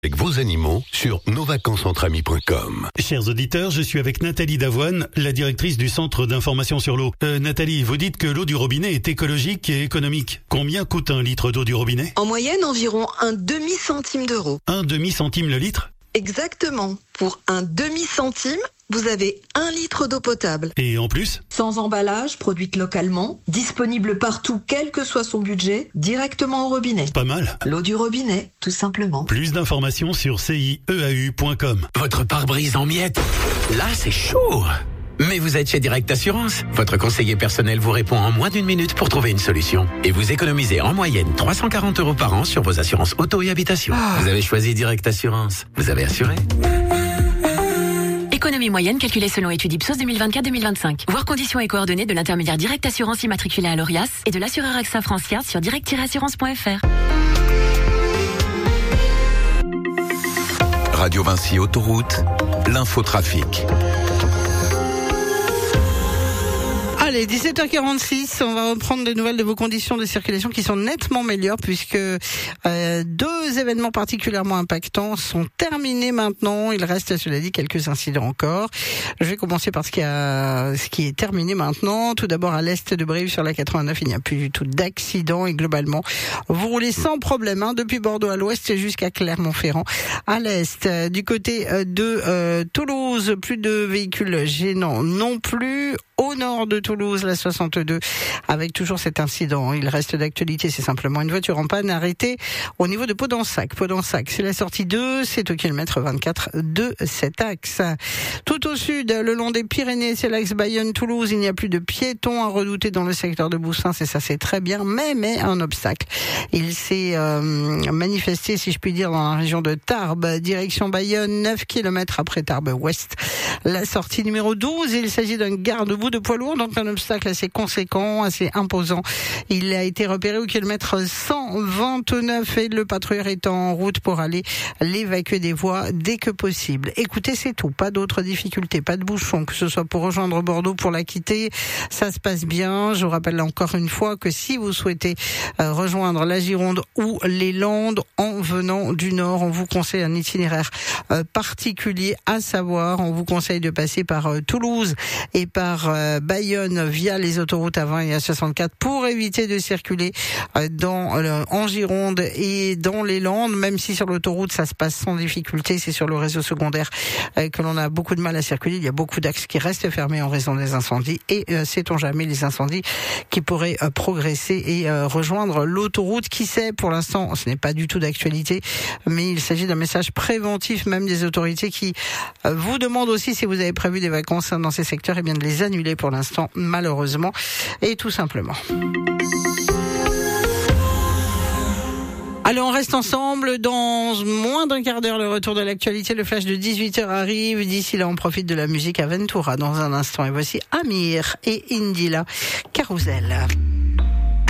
avec vos animaux surnosvacancesentre-amis.com. Chers auditeurs, je suis avec Nathalie Davoine, la directrice du Centre d'information sur l'eau. Nathalie, vous dites que l'eau du robinet est écologique et économique. Combien coûte un litre d'eau du robinet ? En moyenne, environ un demi-centime d'euro. Un demi-centime le litre ? Exactement. Pour un demi-centime, vous avez 1 litre d'eau potable. Et en plus ? Sans emballage, produite localement, disponible partout, quel que soit son budget, directement au robinet. Pas mal. L'eau du robinet, tout simplement. Plus d'informations sur cieau.com. Votre pare-brise en miettes, là c'est chaud. Mais vous êtes chez Direct Assurance. Votre conseiller personnel vous répond en moins d'1 minute pour trouver une solution. Et vous économisez en moyenne 340 € par an sur vos assurances auto et habitation. Vous avez choisi Direct Assurance. Vous avez assuré. Économie moyenne calculée selon étude Ipsos 2024-2025. Voir conditions et coordonnées de l'intermédiaire Direct Assurance immatriculé à l'ORIAS et de l'assureur AXA France Yard sur direct-assurance.fr. Radio Vinci Autoroute, l'infotrafic. Allez, 17h46, on va reprendre des nouvelles de vos conditions de circulation qui sont nettement meilleures puisque 2 événements particulièrement impactants sont terminés maintenant. Il reste, cela dit, quelques incidents encore. Je vais commencer par ce qui est terminé maintenant. Tout d'abord, à l'est de Brive, sur la 89, il n'y a plus du tout d'accident et globalement, vous roulez sans problème, depuis Bordeaux à l'ouest jusqu'à Clermont-Ferrand. À l'est, du côté de Toulouse, plus de véhicules gênants non plus. Au nord de Toulouse, la 62, avec toujours cet incident. Il reste d'actualité, c'est simplement une voiture en panne arrêtée au niveau de Podensac. Podensac, c'est la sortie 2, c'est au kilomètre 24 de cet axe. Tout au sud, le long des Pyrénées, c'est l'axe Bayonne-Toulouse. Il n'y a plus de piétons à redouter dans le secteur de Boussins, et ça c'est très bien, mais un obstacle. Il s'est manifesté, si je puis dire, dans la région de Tarbes, direction Bayonne, 9 km après Tarbes-Ouest. La sortie numéro 12, il s'agit d'un garde-boue de poids lourd, donc un obstacle assez conséquent, assez imposant. Il a été repéré au kilomètre 129 et le patrouilleur est en route pour aller l'évacuer des voies dès que possible. Écoutez, c'est tout. Pas d'autres difficultés, pas de bouchons, que ce soit pour rejoindre Bordeaux, pour la quitter. Ça se passe bien. Je vous rappelle encore une fois que si vous souhaitez rejoindre la Gironde ou les Landes en venant du Nord, on vous conseille un itinéraire particulier, à savoir, on vous conseille de passer par Toulouse et par Bayonne via les autoroutes A20 et A64 pour éviter de circuler en Gironde et dans les Landes, même si sur l'autoroute ça se passe sans difficulté. C'est sur le réseau secondaire que l'on a beaucoup de mal à circuler. Il y a beaucoup d'axes qui restent fermés en raison des incendies et sait-on jamais les incendies qui pourraient progresser et rejoindre l'autoroute. Qui sait, pour l'instant ce n'est pas du tout d'actualité, mais il s'agit d'un message préventif même des autorités qui vous demandent aussi, si vous avez prévu des vacances dans ces secteurs, et bien de les annuler pour l'instant, malheureusement, et tout simplement. Allez, on reste ensemble. Dans moins d'un quart d'heure, le retour de l'actualité, le flash de 18h arrive. D'ici là, on profite de la musique Aventura dans un instant. Et voici Amir et Indila, Carousel.